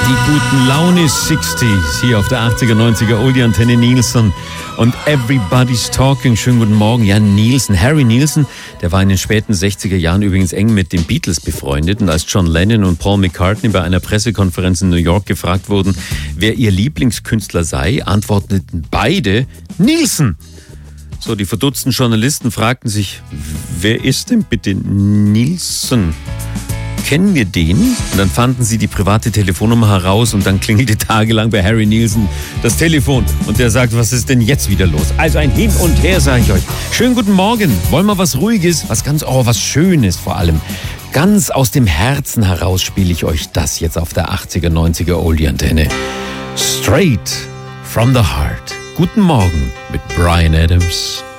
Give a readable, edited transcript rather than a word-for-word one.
die guten Laune-60s hier auf der 80er, 90er Oldie-Antenne Nielsen und Everybody's Talking. Schönen guten Morgen. Ja, Nielsen, Harry Nielsen, der war in den späten 60er Jahren übrigens eng mit den Beatles befreundet. Und als John Lennon und Paul McCartney bei einer Pressekonferenz in New York gefragt wurden, wer ihr Lieblingskünstler sei, antworteten beide Nielsen. So, die verdutzten Journalisten fragten sich, wer ist denn bitte Nielsen? Kennen wir den? Und dann fanden sie die private Telefonnummer heraus und dann klingelte tagelang bei Harry Nielsen das Telefon. Und der sagt, was ist denn jetzt wieder los? Also ein Hin und Her, sage ich euch. Schönen guten Morgen. Wollen wir was Ruhiges? Was Schönes vor allem. Ganz aus dem Herzen heraus spiele ich euch das jetzt auf der 80er, 90er Oldie-Antenne. Straight from the Heart. Guten Morgen mit Bryan Adams.